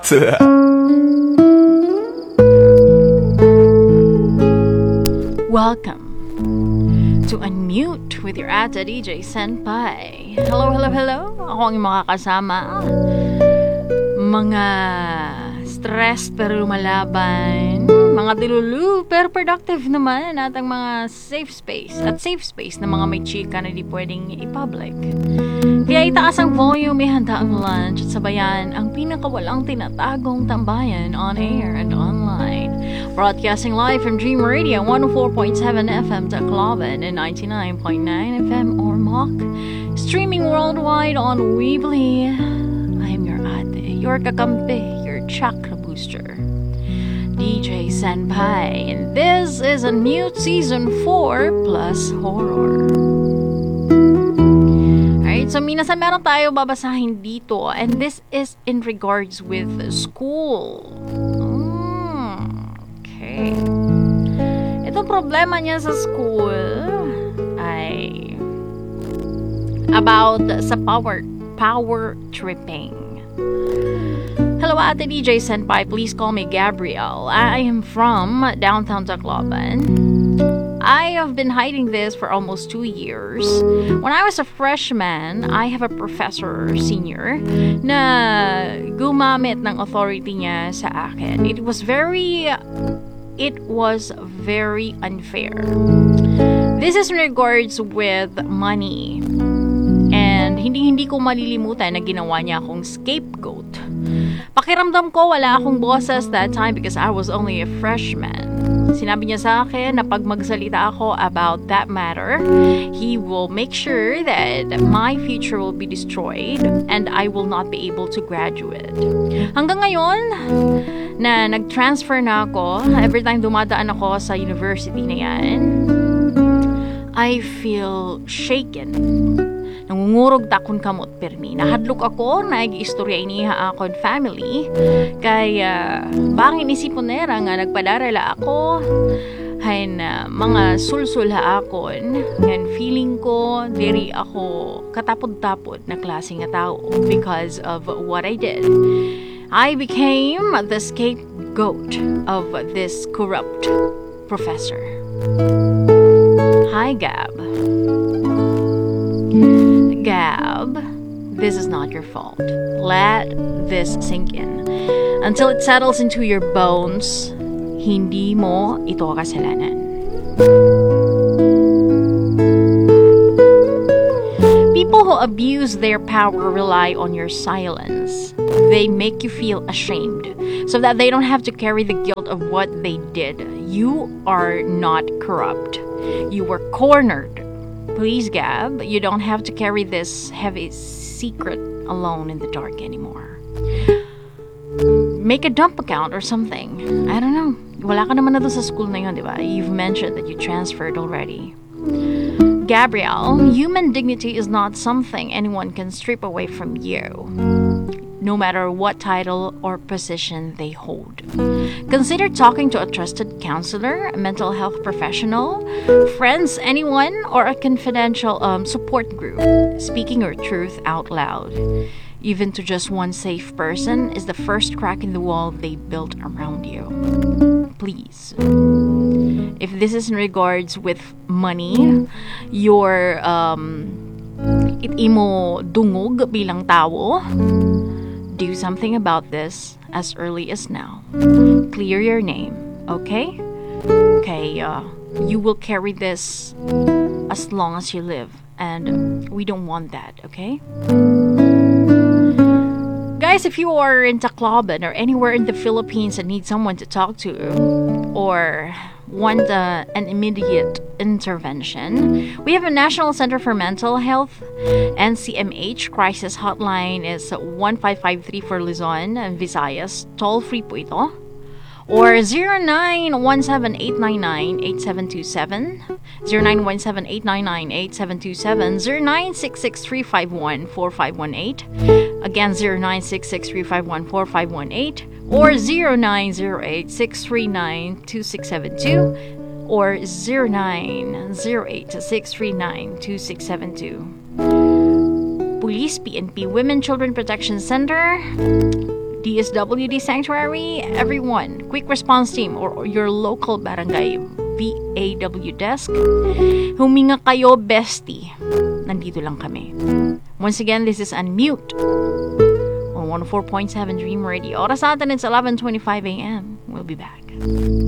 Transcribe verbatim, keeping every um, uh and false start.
Welcome to Unmute with your Ate D J Senpai. Hello, hello, hello. Ako ang mga kasama. Mga stress pero lumalaban. Mga dilulu pero productive naman. At ang mga safe space. At safe space na mga may chika na di pwedeng i-public. Kaya itaas ang volume, ihanda ang lunch at sabayan ang pinakawalang tinatagong tambayan on air and online. Broadcasting live from Dream Radio one oh four point seven F M Tacloban and ninety-nine point nine F M Ormoc. Streaming worldwide on Weebly. I am your ate, your kakampi, your chakra booster, D J Senpai. And this is Unmute Season four plus Horror. Alright, so minasan meron tayo babasahin dito. And this is in regards with school. Okay. Itong problema niya sa school ay about sa power power tripping. Hello, Ate D J Senpai. Please call me Gabrielle. I am from downtown Tacloban. I have been hiding this for almost two years. When I was a freshman, I have a professor, senior, na gumamit ng authority niya sa akin. It was very, it was very unfair. This is in regards with money. And hindi hindi ko malilimutan na ginawa niya akong scapegoat. Pakiramdam ko wala akong bosses that time because I was only a freshman. Sinabi niya sa akin na pag magsalita ako about that matter, he will make sure that my future will be destroyed and I will not be able to graduate. Hanggang ngayon, na nag-transfer na ako, every time dumadaan ako sa university na yan, I feel shaken. Nangungurog takon kamot permi. Nahadlok ako, nag-istorya iniha akon family. Kaya, bangin isipon nera nga nagpadarala ako. Hay na mga sulsul ha akon. Ngan feeling ko, diri ako katapod-tapod na klase nga tao because of what I did. I became the scapegoat of this corrupt professor. Hi, Gab. Gab, this is not your fault. Let this sink in. Until it settles into your bones, hindi mo ito kasalanan. People who abuse their power rely on your silence. They make you feel ashamed so that they don't have to carry the guilt of what they did. You are not corrupt. You were cornered. Please, Gab, you don't have to carry this heavy secret alone in the dark anymore. Make a dump account or something. I don't know. Wala ka naman na doon sa school na yun, di ba? You've mentioned that you transferred already. Gabrielle, human dignity is not something anyone can strip away from you, no matter what title or position they hold. Consider talking to a trusted counselor, a mental health professional, friends, anyone, or a confidential um, support group. Speaking your truth out loud, even to just one safe person, is the first crack in the wall they built around you. Please. If this is in regards with money, your um, it imo dungog bilang tao, do something about this as early as now. Clear your name, okay? Okay, uh, you will carry this as long as you live, and we don't want that, okay? Guys, if you are in Tacloban or anywhere in the Philippines and need someone to talk to, or want uh, an immediate intervention, we have a National Center for Mental Health, N C M H. Crisis hotline is one five five three for Luzon and Visayas. Toll-free po ito. Or zero nine one seven eight nine nine eight seven two seven, zero nine one seven eight nine nine eight seven two seven, zero nine six six three five one four five one eight, again zero nine six six three five one four five one eight, or zero nine zero eight six three nine two six seven two, or zero nine zero eight six three nine two six seven two. Police, P N P, Women Children Protection Center, D D S W D Sanctuary, everyone, quick response team, or your local barangay V A W desk, huminga kayo, bestie. Nandito lang kami. Once again, this is Unmute on one oh four point seven Dream Radio. Oras natin, it's eleven twenty-five a.m. We'll be back.